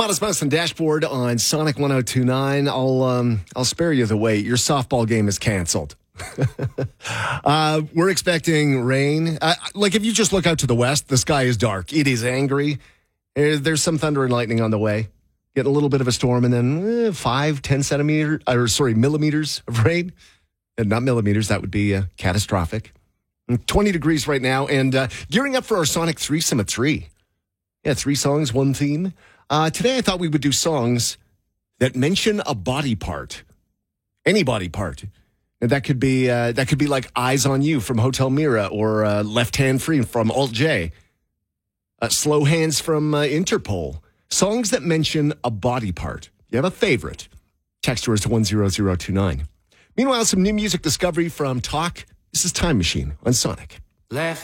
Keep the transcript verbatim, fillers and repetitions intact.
Modest Mouse and Dashboard on Sonic one oh two point nine. I'll, um, I'll spare you the wait. Your softball game is canceled. uh, we're expecting rain. Uh, like if you just look out to the west, the sky is dark. It is angry. Uh, There's some thunder and lightning on the way. Getting a little bit of a storm, and then eh, five, ten centimeters, or sorry, millimeters of rain. And not millimeters. That would be uh, catastrophic. twenty degrees right now, and uh, gearing up for our Sonic threesome at three. Yeah, three songs, one theme. Uh, today I thought we would do songs that mention a body part. Any body part. And that could be uh, that could be like Eyes on You from Hotel Mira, or uh, Left Hand Free from Alt J. Uh, Slow Hands from uh, Interpol. Songs that mention a body part. You have a favorite. Text to us to one zero zero two nine. Meanwhile, some new music discovery from Talk. This is Time Machine on Sonic. Left